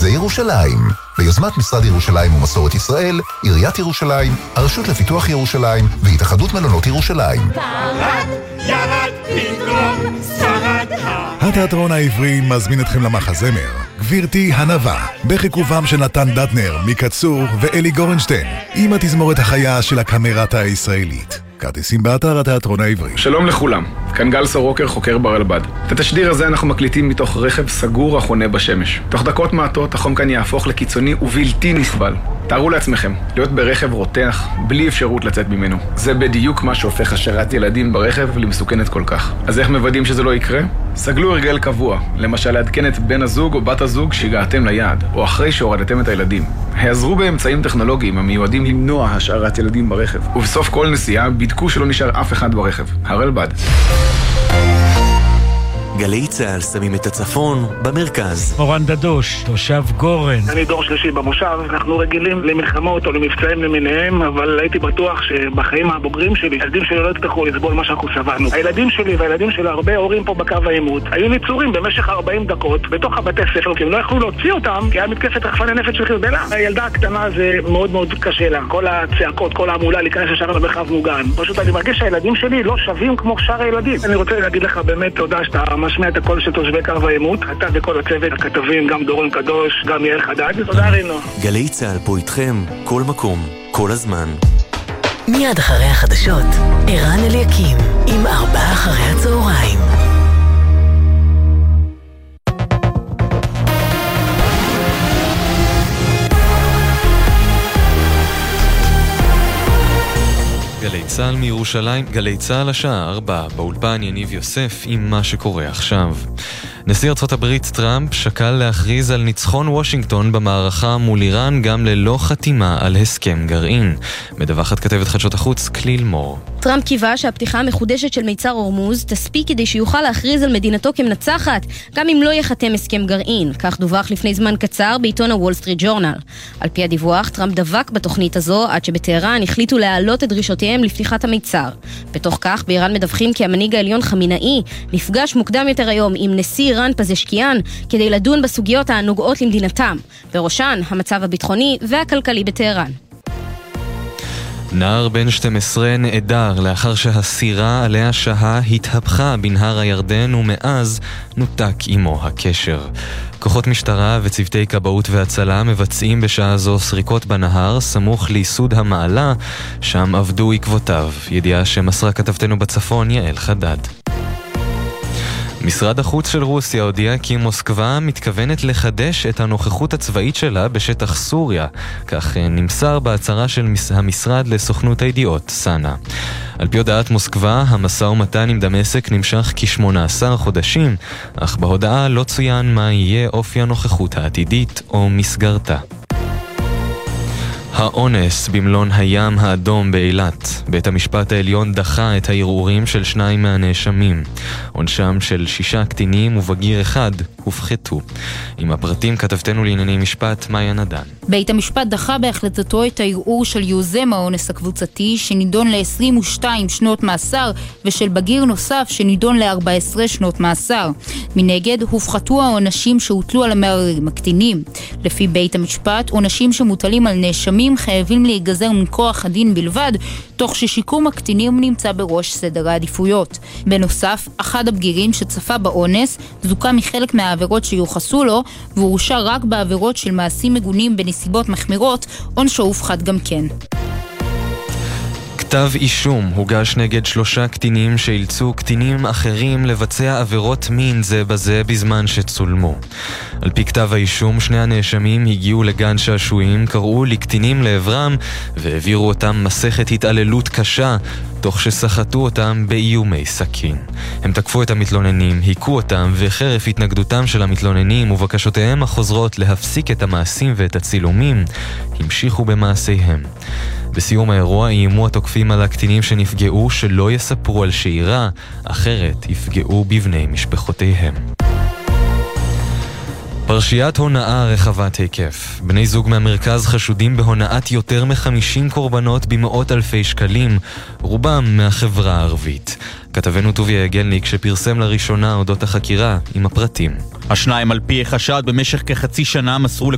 זה ירושלים. ביוזמת משרד ירושלים ומסורת ישראל, עיריית ירושלים, הרשות לפיתוח ירושלים והתאחדות מלונות ירושלים. פרד, ירד, פתאום, שרד. התיאטרון העברי מזמין אתכם למחזמר גבירתי הנווה, בחיכובם של נתן דטנר מקצור ואלי גורנשטיין, עם התזמורת החיה של הקאמרטה הישראלית. כרטיסים באתר התיאטרון העברי. שלום לכולם, כאן גל סורוקר, חוקר ברלב"ד. את התשדיר הזה אנחנו מקליטים מתוך רכב סגור החונה בשמש. תוך דקות מעטות החום כאן יהפוך לקיצוני ובלתי נסבל. תארו לעצמכם, להיות ברכב רותח, בלי אפשרות לצאת ממנו. זה בדיוק מה שהופך השארת ילדים ברכב למסוכנת כל כך. אז איך מוודאים שזה לא יקרה? סגלו הרגל קבוע, למשל לעדכן את בן הזוג או בת הזוג שהגעתם ליעד, או אחרי שהורדתם את הילדים. העזרו באמצעים טכנולוגיים המיועדים למנוע השארת ילדים ברכב. ובסוף כל נסיעה בדקו שלא נשאר אף אחד ברכב. הרלב"ד. גלי צהל שמים את הצפון במרכז. מורן דדוש, תושב גורן. אני דור שלישי במושב, אנחנו רגילים למלחמות או למבצעים למיניהם, אבל הייתי בטוח שבחיים הבוגרים שלי, הילדים שלי לא יצטרכו לסבול מה שאנחנו סבלנו. הילדים שלי והילדים של הרבה הורים פה בקו העימות היו ניצורים במשך 40 דקות בתוך הבתי ספר, כי הם לא יכלו להוציא אותם, כי היה מתקפת רחפני נפץ של חיזבאללה. הילדה הקטנה זה מאוד מאוד קשה לה, כל הצעקות, כל העמולה להיכנס ישר למרחב מוגן. פשוט אני מרגיש שהילדים שלי לא שווים כמו שאר הילדים. אני רוצה להגיד לך באמת תודה שאתה משמיע את הקול של תושבי קו העימות, אתה וכל הצוות, הכתבים, גם דורון קדוש, גם יעל חדד. תודה רינו. גלי צהל פה איתכם, כל מקום, כל הזמן. מיד אחרי החדשות, ערן אליקים, עם 4 אחרי הצהריים. גלי צהל מירושלים, גלי צהל השעה 4, באולפן יניב יוסף עם מה שקורה עכשיו. נשיא ארצות הברית טראמפ שקל להכריז על ניצחון וושינגטון במערכה מול איראן גם ללא חתימה על הסכם גרעין. מדווחת כתבת חדשות החוץ קליל מור. טראמפ קיווה שהפתיחה המחודשת של מיצר הורמוז תספיק כדי שיוכל להכריז על מדינתו כמנצחת, גם אם לא יחתם הסכם גרעין. כך דווח לפני זמן קצר בעיתון הוול סטריט ג'ורנל. על פי הדיווח, טראמפ דבק בתוכנית הזו עד שבטהרן החליטו להעלות את דרישותיהם לפתיחת המיצר. בתוך כך, באיראן מדווחים כי המנהיג העליון חמינאי נפגש מוקדם יותר היום עם נשיא איראן פזשקיאן כדי לדון בסוגיות הנוגעות למדינתם, בראשן המצב הביטחוני והכלכלי בטהרן. נער בן 12 נעדר לאחר שהסירה עליה שהה התהפכה בנהר הירדן ומאז נותק עמו הקשר. כוחות משטרה וצוותי כבאות והצלה מבצעים בשעה זו סריקות בנהר סמוך ליסוד המעלה, שם עבדו עקבותיו. ידיעה שמסרה כתבתנו בצפון יעל חדד. משרד החוץ של רוסיה הודיע כי מוסקבה מתכוונת לחדש את הנוכחות הצבאית שלה בשטח סוריה, כך נמסר בהצהרה של המשרד לסוכנות הידיעות, סאנה. על פי הודעת מוסקבה, המשא ומתן עם דמשק נמשך כ-18 חודשים, אך בהודעה לא צוין מה יהיה אופי הנוכחות העתידית או מסגרתה. האונס במלון הים האדום באילת. בית המשפט העליון דחה את הערעורים של 2 מהנאשמים. עונשם של 6 קטינים ובגיר אחד הופחתו. עם הפרטים כתבתנו לענייני משפט מאיה נדן. בית המשפט דחה בהחלטתו את הערעור של יוזם האונס הקבוצתי שנידון ל-22 שנות מאסר ושל בגיר נוסף שנידון ל-14 שנות מאסר. מנגד הופחתו העונשים שהוטלו על המערערים הקטינים. לפי בית המשפט, עונשים שמוטלים על נאשמים חייבים להיגזר מכוח הדין בלבד, תוך ששיקום הקטינים נמצא בראש סדר העדיפויות. בנוסף, אחד הבגירים שצפה באונס זוכה מחלק מהעבירות שיוחסו לו, והורשע רק בעבירות של מעשים מגונים בנסיבות מחמירות, עונשו הופחת גם כן. כתב אישום הוגש נגד 3 קטינים שאילצו קטינים אחרים לבצע עבירות מין זה בזה בזמן שצולמו. על פי כתב האישום, 2 הנאשמים הגיעו לגן שעשועים, קראו לקטינים לעברם והעבירו אותם מסכת התעללות קשה, תוך שסחטו אותם באיומי סכין. הם תקפו את המתלוננים, היכו אותם, וחרף התנגדותם של המתלוננים ובקשותיהם החוזרות להפסיק את המעשים ואת הצילומים, המשיכו במעשיהם. בסיום האירוע איימו התוקפים על הקטינים שנפגעו שלא יספרו על שאירה, אחרת יפגעו בבני משפחותיהם. פרשיית הונאה רחבת היקף. בני זוג מהמרכז חשודים בהונאת יותר מ-50 קורבנות במאות אלפי שקלים, רובם מהחברה הערבית. כתבנו טוביה יגלניק שפרסם לראשונה אודות החקירה עם הפרטים. השניים על פי החשד במשך כחצי שנה מסרו